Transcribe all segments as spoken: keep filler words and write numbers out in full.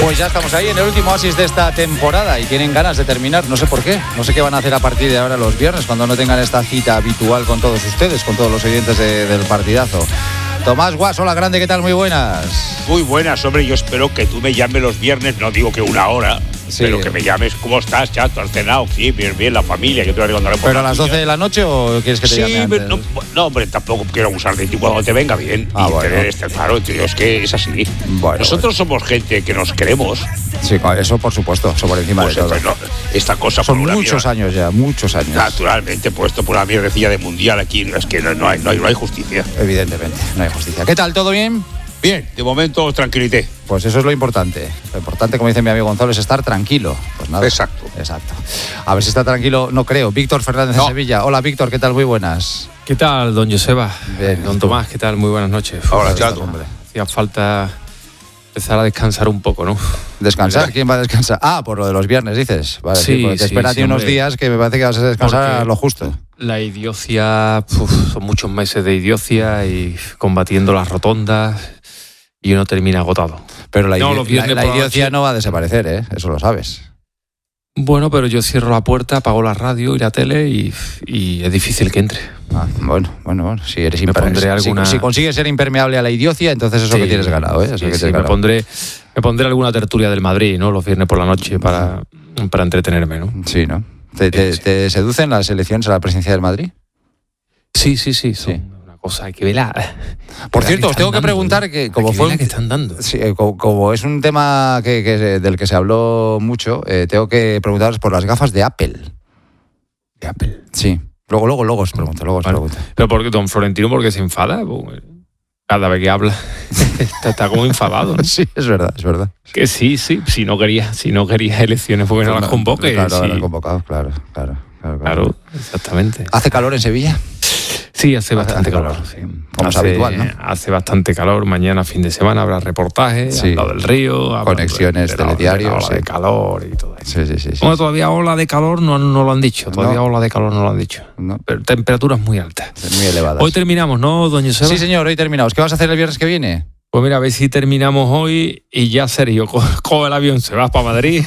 Pues ya estamos ahí en el último oasis de esta temporada y tienen ganas de terminar, no sé por qué, no sé qué van a hacer a partir de ahora los viernes cuando no tengan esta cita habitual con todos ustedes, con todos los oyentes de, del partidazo. Tomás Guas, hola grande, ¿qué tal? Muy buenas. Muy buenas, hombre, yo espero que tú me llames los viernes, no digo que una hora, sí, pero que me llames, ¿cómo estás, chato? ¿Has cenado? Sí, bien, bien, la familia, yo te lo contaré por ¿Pero a las doce de la noche o quieres que te sí, llame antes? No, no, hombre, tampoco quiero abusar de ti cuando te venga bien. Ah, y bueno. tener este, claro, tío, es que es así. Bueno, Nosotros bueno. somos gente que nos queremos. Sí, eso por supuesto, eso por encima Pues de todo. esto, no, esta cosa Son por una muchos mierda, años ya, muchos años. naturalmente, puesto por una mierdecilla de mundial aquí, es que no, no, hay, no, hay, no hay justicia. Evidentemente, no hay justicia. ¿Qué tal? ¿Todo bien? Bien, de momento tranquilité. Pues eso es lo importante. Lo importante, como dice mi amigo Gonzalo, es estar tranquilo. Pues nada. Exacto. Exacto. A ver si está tranquilo, no creo. Víctor Fernández No. de Sevilla. Hola, Víctor, ¿qué tal? Muy buenas. ¿Qué tal, don Joseba? Bien. Don Tomás, ¿qué tal? Muy buenas noches. Hola, Uf, chato. hombre. Hacía falta empezar a descansar un poco, ¿no? ¿Descansar? ¿Quién va a descansar? Ah, por lo de los viernes, dices. Vale, sí, Sí, porque te sí, espera a sí, ti unos hombre. días que me parece que vas a descansar Porque a lo justo. La idiocia, uf, son muchos meses de idiocia y combatiendo las rotondas y uno termina agotado. Pero la, No, idi- los viernes la, la por la idiocia noche- no va a desaparecer, ¿eh? Eso lo sabes. Bueno, pero yo cierro la puerta, apago la radio y la tele y, y es difícil que entre. Ah, bueno, bueno, bueno. Si eres Me impermeable. pondré Si, alguna- si consigues ser impermeable a la idiocia, entonces eso Sí, que tienes ganado, ¿eh? Eso sí, que sí, tienes me ganado. pondré, me pondré alguna tertulia del Madrid, ¿no? Los viernes por la noche para, para entretenerme, ¿no? Sí, ¿no? ¿Te, te, Sí. te seducen las elecciones a la presidencia del Madrid? Sí, sí, sí, son Sí. una cosa, hay que verla. Por Verla cierto, os están tengo que dando, preguntar ¿no? que como Hay que fue verla un- que están dando. Sí, eh, como, como es un tema que, que del que se habló mucho, eh, tengo que preguntaros por las gafas de Apple. De Apple. Sí. Luego, luego, luego os pregunto, luego os Vale. pregunto. Pero porque don Florentino, porque se enfada, Pues, cada vez que habla está, está como enfadado, ¿no? Sí, es verdad, es verdad. Que sí, sí, si no quería, si no quería elecciones, porque no las convoque. Claro, sí. no las convocado, claro, claro, claro, Claro, exactamente. ¿Hace calor en Sevilla? Sí, hace bastante hace calor. calor, sí. como es hace, habitual, ¿no? Hace bastante calor. Mañana, fin de semana, habrá reportajes, Sí. al lado del río. hablando Conexiones, de la- telediarios, de la ola sí. de calor y todo eso. Sí, sí, sí. sí, Bueno, sí. todavía ola de calor no, no lo han dicho. Todavía No. ola de calor no lo han dicho. No, Pero temperaturas muy altas. muy elevadas. Hoy terminamos, ¿no, doña Seba? Sí, señor, hoy terminamos. ¿Qué vas a hacer el viernes que viene? Pues mira, a ver si terminamos hoy y ya Sergio co- coge el avión, se va para Madrid.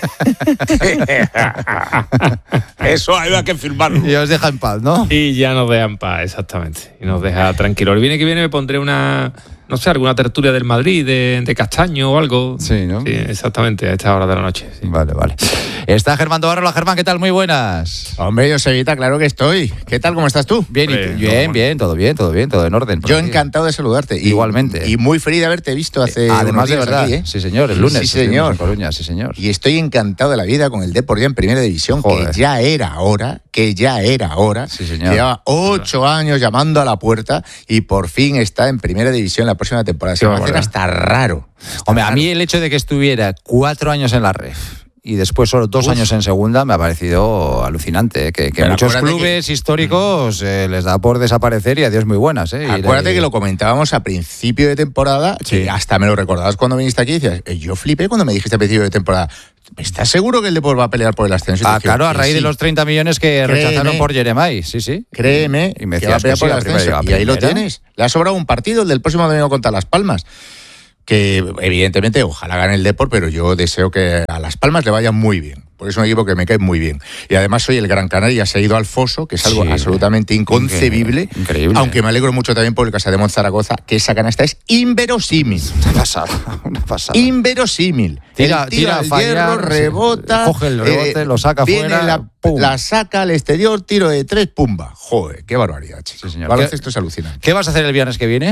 Eso hay que firmarlo. Y os deja en paz, ¿no? Y ya nos deja en paz, exactamente. Y nos deja tranquilos. El viene que viene me pondré una, no sé, alguna tertulia del Madrid, de, de Castaño o algo. Sí, ¿no? Sí, exactamente, a esta hora de la noche. sí. Vale, vale. Está Germán Tobarro. Hola, Germán, ¿qué tal? Muy buenas. Hombre, Josevita, claro que estoy. ¿Qué tal? ¿Cómo estás tú? Bien, y Hombre, tú? todo bien, bueno. bien, todo bien, todo bien, todo en orden. por Yo aquí. encantado de saludarte. Y- Igualmente. Y muy feliz de haberte visto hace Además unos de días verdad, aquí, ¿eh? sí señor, el lunes Sí, estuvimos señor. en Coruña, sí señor. Y estoy encantado de la vida con el Depor ya en Primera División, Joder. que ya era hora, que ya era hora. Sí, señor. Lleva ocho años llamando a la puerta y por fin está en Primera División la próxima temporada. Se Qué va a hacer barbaridad. hasta raro. Hasta Hombre, a raro. mí el hecho de que estuviera cuatro años en la Ref y después solo dos Uf. años en segunda me ha parecido alucinante, ¿eh? que, que Pero muchos acuérdate clubes históricos eh, les da por desaparecer y adiós muy buenas. ¿eh? Y- Acuérdate y- que lo comentábamos a principio de temporada, Sí. que hasta me lo recordabas cuando viniste aquí y decías, eh, yo flipé cuando me dijiste a principio de temporada, ¿estás seguro que el Depor va a pelear por el ascenso? Y te Ah, dije, claro, a que raíz de sí. los treinta millones que Créeme. rechazaron por Jeremai, sí, sí. Créeme, Y me que va a decías pelear que por sí, el la primera, ascenso. la Y ahí lo primera. tienes. Le ha sobrado un partido, el del próximo domingo contra Las Palmas. Que evidentemente ojalá gane el Depor, pero yo deseo que a Las Palmas le vaya muy bien. Porque es un equipo que me cae muy bien. Y además soy el Gran Canaria, se ha ido al foso, que es algo Sí. absolutamente inconcebible. Increíble, increíble. Aunque me alegro mucho también por el Casademont Zaragoza, que esa canasta es inverosímil. Una pasada, una pasada. Inverosímil. Tira- El tiro tira a al fallar, hierro, sí. rebota. Coge el rebote, lo saca viene fuera, La, pum. la saca al exterior, tiro de tres, pumba. Joder, qué barbaridad, chico. Sí, señor. Baloncesto es alucinante. ¿Qué vas a hacer el viernes que viene?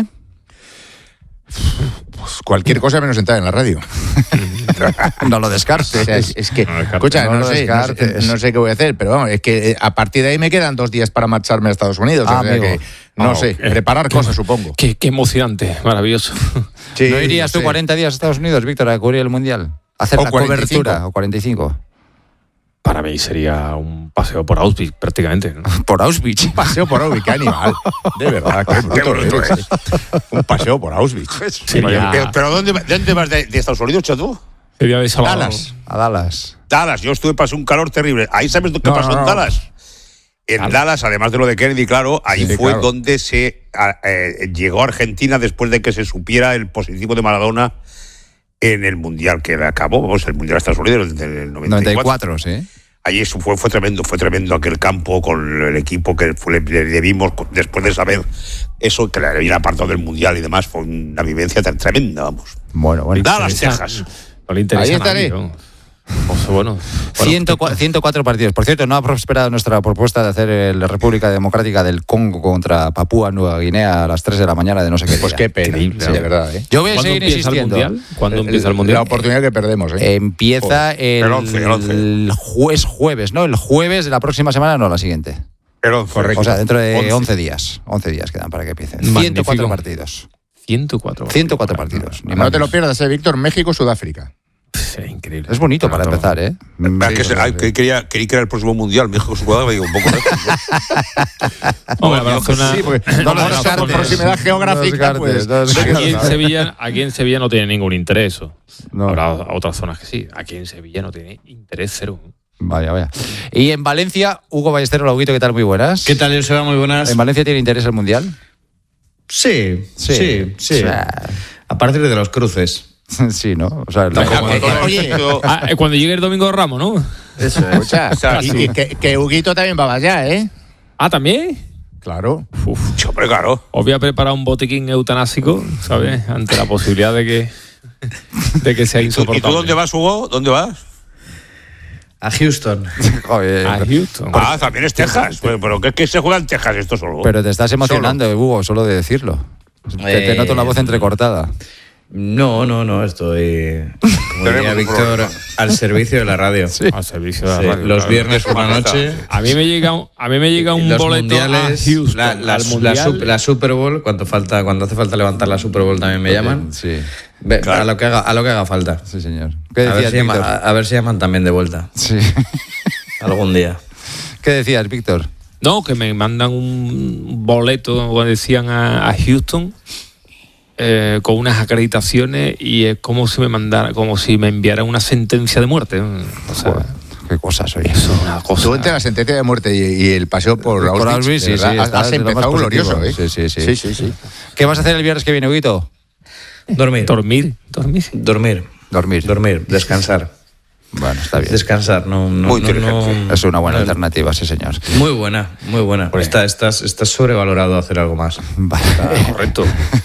Pues cualquier cosa menos entrar en la radio. No lo O descartes. sea, es, es que, No descartes. escucha, No no, lo sé, no, sé, descartes. no sé qué voy a hacer, pero vamos, es que eh, a partir de ahí me quedan dos días para marcharme a Estados Unidos. Ah, o sea amigo. que, no Ah, sé, ok. preparar cosas, supongo. Qué, qué emocionante, maravilloso. Sí, ¿No irías no tú sé. cuarenta días a Estados Unidos, Víctor, a cubrir el Mundial? A hacer O la cuarenta y cinco. cobertura, o cuarenta y cinco. Para mí sería un paseo por Auschwitz, prácticamente, ¿no? Por Auschwitz. Un paseo por Auschwitz, qué animal. De verdad, qué bruto bruto eres, eh. Un paseo por Auschwitz. Sería, Pero, pero ¿dónde, ¿dónde vas de, de Estados Unidos, chato? sería de sábado. Dallas. A Dallas. Dallas, yo estuve, pasé un calor terrible. ¿Ahí sabes lo que No, pasó no, no. en Dallas? En Dallas. Dallas, además de lo de Kennedy, claro, ahí Sí, fue claro. donde se a, eh, llegó a Argentina después de que se supiera el positivo de Maradona en el Mundial que acabó, vamos, el Mundial de Estados Unidos del noventa y cuatro. noventa y cuatro, sí. Allí eso fue, fue tremendo, fue tremendo aquel campo con el equipo que fue, le, le vimos después de saber eso, que le habían apartado del Mundial y demás, fue una vivencia tan tremenda, vamos. Bueno, bueno. Dallas, Texas. No le interesa. Ahí estaré. Nadie, ¿no? Pues bueno, ciento cuatro, ciento cuatro partidos. Por cierto, no ha prosperado nuestra propuesta de hacer la República Democrática del Congo contra Papúa Nueva Guinea a las tres de la mañana de no sé qué día. Pues qué pena, Increíble, sí, de verdad. ¿eh? Yo voy a ¿Cuándo seguir empieza insistiendo. el Mundial? ¿Cuándo empieza el Mundial? La oportunidad que perdemos, ¿eh? Empieza el, El once, el once. el jueves, jueves, ¿no? El jueves de la próxima semana, no, la siguiente. Pero, Correcto. O sea, dentro de once. once días. once días quedan para que empiecen. Magnífico. ciento cuatro partidos. ciento cuatro. ciento cuatro partidos. ni No más te ni lo menos. pierdas, ¿eh, Víctor? México-Sudáfrica. Sí, increíble. Es bonito para Todo. empezar, ¿eh? Es que, se- ay, que quería, quería que era el próximo Mundial, México su me digo un poco lejos, ¿no? Hombre, habrá zona- Sí, porque No no, lo por descartes. proximidad geográfica, No lo pues. descartes, no lo Aquí en, descartes. Sevilla, aquí en Sevilla no tiene ningún interés eso. No. Habrá otras zonas que sí. Aquí en Sevilla no tiene interés cero. Vaya, vaya. Y en Valencia, Hugo Ballesteros, Lauguito, ¿qué tal? Muy buenas. ¿Qué tal, Joseba? Muy buenas. ¿En Valencia tiene interés el Mundial? Sí, Sí. sí, sí. O sea, A partir de los cruces. Sí, ¿no? O sea, Venga, como- con todo el Oye, respeto, Ah, eh, cuando llegue el domingo de Ramos, ¿no? Eso es. Escucha, sea, y, sí. y que, que Huguito también va allá, ¿eh? Ah, ¿también? Claro. Uf. hombre, claro. Os voy a preparar un botiquín eutanásico, ¿sabes? Ante la posibilidad de que, de que sea ¿Y tú, insoportable. ¿Y tú dónde vas, Hugo? ¿Dónde vas? A Houston. Joder, A Houston. Ah, también es Texas. Pero, pero ¿qué, qué se juega en Texas esto solo? pero te estás emocionando, Hugo, solo de decirlo. Te, te Eh, noto la voz entrecortada. No, no, no, estoy, como Tenemos diría un Víctor, problema. al servicio de la radio. Sí, Al servicio de la radio. los claro. viernes por la noche. A mí me llega un, a mí me llega un los boleto mundiales, a Houston. la, la- al la mundial. sup- la Super Bowl, cuando falta, cuando hace falta levantar la Super Bowl también me llaman. Sí, Ve, Claro. a lo que haga, a lo que haga falta. sí, señor. ¿Qué A ver, decías, si llama- Víctor? a, a ver si llaman también de vuelta. Sí. Algún día. ¿Qué decías, Víctor? No, que me mandan un boleto, o decían, a, a Houston eh, con unas acreditaciones y es como si me mandara, como si me enviaran una sentencia de muerte. O sea, Joder, qué cosas, oye. eso es una cosa. Tú entre la sentencia de muerte y, y el paseo por Por Auschwitz, Auschwitz, sí, ¿verdad? sí, has, está has de lo más empezado positivo. glorioso, ¿eh? Sí, sí, sí. sí, sí, sí. ¿Qué vas a hacer el viernes que viene, Huguito? Dormir. Dormir, dormir. Dormir. Dormir. Dormir. Descansar. Bueno, está bien. Descansar. No, no, Muy no, inteligente. no- Es una buena no- alternativa, sí, señor. Muy buena, muy buena. Está, estás, estás sobrevalorado hacer algo más. Vale. Correcto.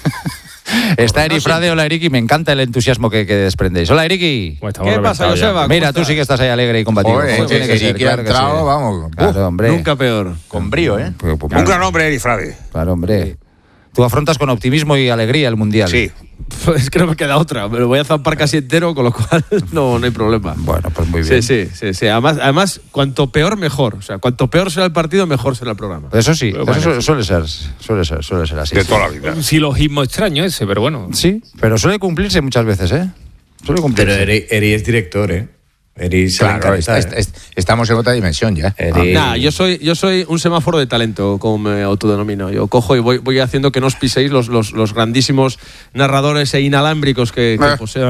Está Eri Frade, hola Eriki, me encanta el entusiasmo que, que desprendéis. Hola Eriki. Pues estamos ¿Qué pasa, reventados ya. Joseba? Mira, tú sí que estás ahí alegre y combativo. Joder, como que- tiene que que ser, sí que ha claro que entrado, sí. vamos. Claro, hombre. Nunca peor. Con brío, ¿eh? Pues, pues, Un gran hombre, Erifrade. Claro, hombre. Tú afrontas con optimismo y alegría el Mundial. Sí. Pues que no me queda otra. Me lo voy a zampar casi entero, con lo cual no, no hay problema. Bueno, pues muy Sí, bien. sí, sí, sí. Además, además, cuanto peor, mejor. O sea, cuanto peor será el partido, mejor será el programa. Eso sí, Pero eso bueno. suele ser, suele ser, suele ser así. De sí. toda la vida. Un silogismo extraño ese, pero bueno. Sí, pero suele cumplirse muchas veces, ¿eh? Suele Pero cumplirse. Eri, Eri es director, ¿eh? Eri se le Claro, encanta, est- ¿eh? est- estamos en otra dimensión ya. Eri- Nah, yo soy, yo soy un semáforo de talento, como me autodenomino. Yo cojo y voy, voy haciendo que no os piséis los, los, los grandísimos narradores e inalámbricos que, que Ah. poseen.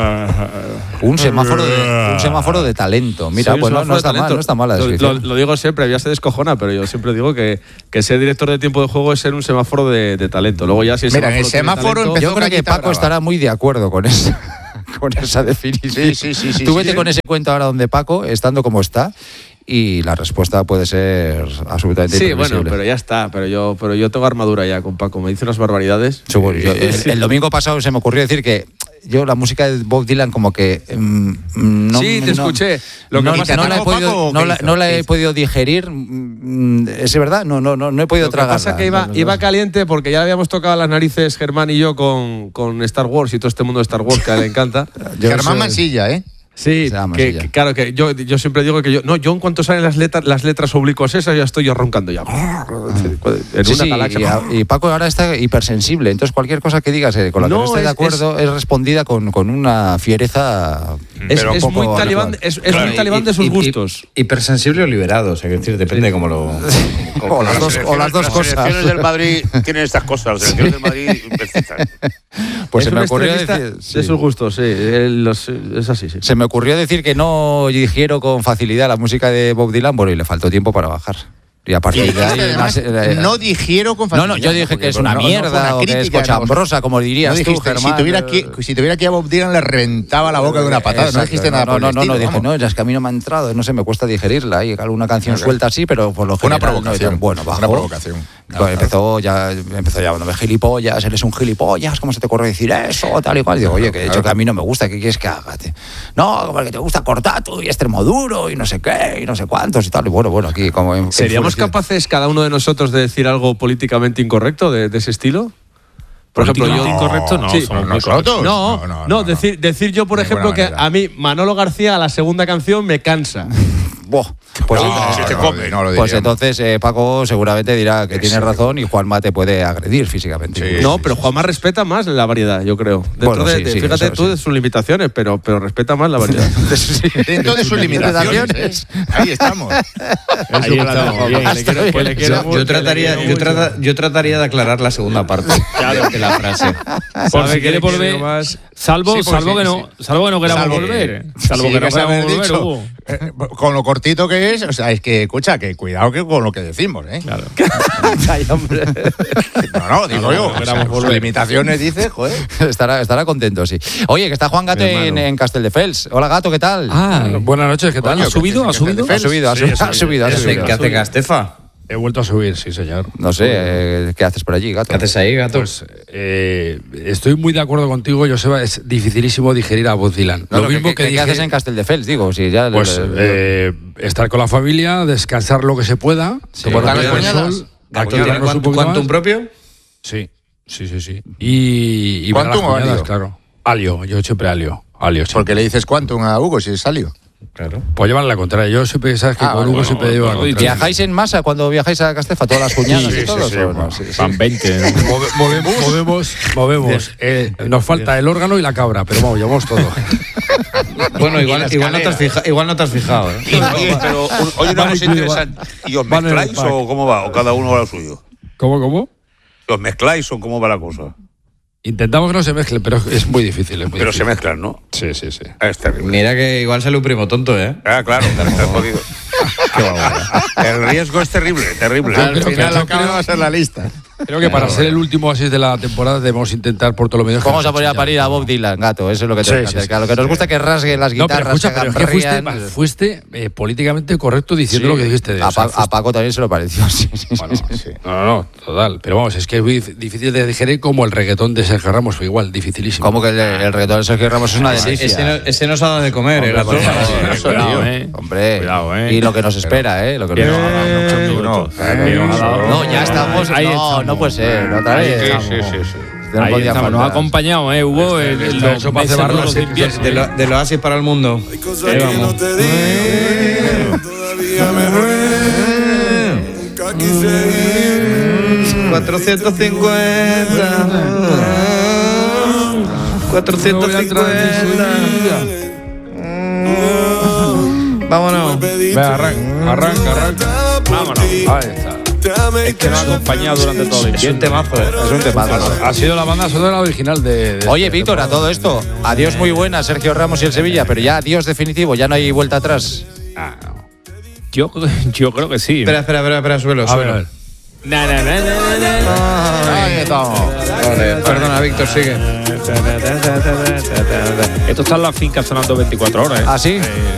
Un semáforo de, un semáforo de talento. Mira, Soy un pues no, semáforo no de está mal, talento. no está mal la Lo- descripción. Lo, lo digo siempre, ya se descojona, pero yo siempre digo que, que ser director de tiempo de juego es ser un semáforo de, de talento. Luego ya si el Mira, en el tiene semáforo talento- empezó- Yo creo que Cañita Paco Brava. estará muy de acuerdo con esa, con esa definición. Sí, sí, sí, sí, Tú sí, vete sí. con ese cuento ahora donde Paco, estando como está, y la respuesta puede ser absolutamente Sí, imprevisible. bueno, pero ya está. Pero yo, pero yo tengo armadura ya con Paco. Me dice unas barbaridades. Sí, bueno, yo- el, el domingo pasado se me ocurrió decir que yo la música de Bob Dylan como que mm, no Sí, te no- escuché. Lo que no, pasa- no la he ¿Atacó podido, Paco o no qué la, hizo? no la ¿Qué he hizo? podido digerir. mm, ¿Es verdad? No, no, no, no he podido Lo que tragarla. pasa que iba, No, no, iba no. caliente porque ya le habíamos tocado las narices Germán y yo con, con Star Wars y todo este mundo de Star Wars que a él le encanta. Yo Germán soy- Mansilla, ¿eh? Sí, Se llama que, así ya. que claro, que yo, yo siempre digo que yo, no, yo en cuanto salen las letras, las letras oblicuas esas, ya estoy yo roncando ya. En Sí, una sí, galaxia. y, a- y Paco ahora está hipersensible, entonces cualquier cosa que digas eh, con la que No, no esté de es- acuerdo es, respondida con, con una fiereza. Es, pero un es poco muy talibán, habitual. es, es Claro, muy talibán de sus Y- y- gustos. Hipersensible o liberado, o sea, que decir, depende de cómo lo. O las dos, o las dos Las cosas. selecciones del Madrid tienen estas cosas. Las selecciones del Madrid precisan. Pues es se me un ocurrió extremista decir, de sí. sus gustos, sí. Él los- es así, sí. Se me ocurrió decir que no digiero con facilidad la música de Bob Dylan, bueno, y le faltó tiempo para bajar. Y a partir de ahí... Además, las- no digiero con No, facilidad. no, yo dije que porque es una no- no fue mierda una o que es crítica, cochambrosa, como dirías no tú, dijiste, Germán. Si tuviera, aquí, si tuviera aquí a Bob Dylan le reventaba la boca de una patada. Exacto, no dijiste nada no, por no, el no, estilo, no, dije, vamos. no, es que a mí no me ha entrado, no sé, me cuesta digerirla. Hay alguna canción Claro. suelta así, pero por lo Fue general... una provocación. No, bueno, bajó. Una provocación. Pues Claro, empezó ya, empezó ya, bueno, gilipollas, eres un gilipollas, ¿cómo se te ocurre decir eso? Tal y cual. Digo, oye, que he hecho que a mí no me gusta, ¿qué quieres que haga? Te- No, porque te gusta Cortatu y Extremoduro y no sé qué, y no sé cuántos y tal. Y bueno, bueno, aquí como... en- ¿Seríamos enfurecido. capaces cada uno de nosotros de decir algo políticamente incorrecto de, de ese estilo? Por ejemplo, yo... Políticamente incorrecto, no, Sí. somos muy ¿Nosotros? No, No, no, no, no, decir, decir yo, por De ejemplo, ninguna que manera. a mí Manolo García a la segunda canción me cansa. Buah, pues, No, si te no, come. no lo pues diríamos. entonces eh, Paco seguramente dirá que tiene razón y Juanma te puede agredir físicamente. Sí. No, pero Juanma respeta más la variedad, yo creo. Dentro Bueno, de, sí, de- sí, fíjate eso tú sí. de sus limitaciones, pero, pero respeta más la variedad. Dentro de sus limitaciones. ¿eh? Ahí estamos. Ahí estamos, bien. Le quiero- que le quiero Yo, mucho, yo le trataría, quiero yo, mucho. trata- yo trataría de aclarar la segunda parte de la frase. Por Sabe si que quiere le quiero volver, más. salvo, Sí, pues salvo, sí, que no, salvo que no queramos Salvo- volver. Salvo Sí, que no que se haber queramos volver, dicho, Hugo. eh, con lo cortito que es, o sea, es que, escucha, que cuidado que con lo que decimos, ¿eh? Claro. Ay, hombre. No, no, digo No, no, yo. no o sea, queramos sus volver. limitaciones, dice, joder. estará, estará contento, sí. Oye, que está Juan Gato Mi en, hermano. en Castelldefels. Hola, Gato, ¿qué tal? Ah, Buenas noches, ¿qué tal? ¿ha subido? ¿Ha subido? ha subido, ha Sí, subido, sí, ha subido, ha ¿Qué hace, subido. qué hace Castefa? He vuelto a subir, sí, señor. No sé, eh, ¿qué haces por allí, Gato? ¿Qué haces ahí, gato? Pues eh, estoy muy de acuerdo contigo, Joseba. Es dificilísimo digerir a Bob Dylan. No, Lo no, mismo ¿qué, que, qué dije, haces en Castelldefels? Digo, si ya... pues le- eh, estar con la familia, descansar lo que se pueda, tomar un ¿Ganas poco de mañanas? sol, ¿Gato aclararnos tiene un cuantum, poquito quantum más. propio? Sí, sí, sí, sí. Y, y ver las ¿Quantum o jornadas, alio? claro. Alio, yo siempre alio. Alio, siempre. Porque le dices Quantum a Hugo si salió. Claro. Pues llevan la contraria. Yo siempre, sabes que Ah, con vale, Hugo bueno, siempre llevo la bueno, contraria. ¿Viajáis en masa cuando viajáis a Castefa? ¿Todas las cuñadas Sí, y sí, todos? sí, ¿o no? bueno. Sí, sí. Van veinte. ¿no? Move- movemos, movemos, movemos. Eh, nos falta el órgano y la cabra, pero vamos, llevamos todo. Bueno, igual, igual, no te has fija- igual no te has fijado, ¿eh? Oye, pero un- oye, una Van cosa incluido, interesante. ¿Y os van en el mezcláis pack. o cómo va? ¿O cada uno va a lo suyo? ¿Cómo, cómo? ¿Os mezcláis o cómo va la cosa? Intentamos que no se mezcle, pero es muy difícil. Es muy Pero se difícil. mezclan, ¿no? Sí, sí, sí. Ah, Es terrible. Mira que igual sale un primo tonto, ¿eh? Ah, claro, está jodido. El riesgo es terrible, terrible. Al creo que- final yo acaba creo- va a ser la lista. Creo que para ser el último así de la temporada debemos intentar por todo lo menos. que Vamos nos a poner a enseñen. parir a Bob Dylan, Gato. Eso es lo que Sí, tenemos sí, que hacer. sí, Que a lo que sí, nos sí. gusta que rasguen las No, pero guitarras, escucha, que pero hagan es que fuiste, rían. fuiste eh, políticamente correcto diciendo lo que dijiste de A, o sea, Pa- a fuiste- Paco también se lo pareció. Sí, sí, sí. Bueno, no, no, no, total. Pero vamos, es que es muy dif- difícil de digerir como el reggaetón de Sergio Ramos, fue igual, dificilísimo. Como que el, el reggaetón de Sergio Ramos es una Ese, delicia. ese no, ese nos ha dado de comer, ¿eh, gato? por favor, Sí, cuidado, eh. Hombre, Cuidado, eh. y lo que nos espera, ¿eh? Lo que nos Bien, espera. minutos. Eh, Bien, nos ha dado- No, ya estamos. Ahí no, estamos. no puede ser. Otra Ahí vez. estamos. Sí, sí, sí. No Ahí podía estamos. Nos ha faltar. acompañado, eh, Hugo, en, en está los eso para meses cebar duros las de secciones invierno. De, lo- de lo Oasis para el mundo. Cosas que no te dije, todavía me duele. Nunca quise ir. cuatrocientos cincuenta. cuatrocientos cincuenta. Vámonos. Venga, arranca, arranca, arranca. Vámonos. Ahí está. Es que nos ha acompañado durante todo el Es un invierno. temazo, ¿eh? Es un temazo. Ha sido la banda sonora original de. de Oye, esta Víctor, a temporada. todo esto, adiós muy buena, Sergio Ramos y el Sevilla, pero ya adiós definitivo, ya no hay vuelta atrás. Yo, yo creo que sí. Espera, espera, espera, espera, suelo, A ver, a suelo. ver. Na, na, na, na, na, na. Ahí estamos. Vale, perdona, Víctor, sigue. Esto está en la finca sonando veinticuatro horas, ¿eh? ¿Ah, sí?